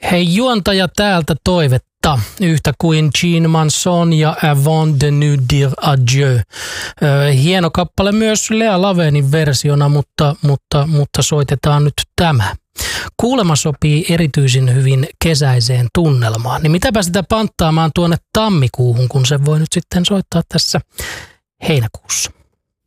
Hei, juontaja täältä toivetta, yhtä kuin Jean Manson ja Avant de nous dire adieu. Hieno kappale myös Lea Lavenin versiona, mutta soitetaan nyt tämä. Kuulema sopii erityisen hyvin kesäiseen tunnelmaan. Niin mitäpä sitä panttaamaan tuonne tammikuuhun, kun se voi nyt sitten soittaa tässä heinäkuussa.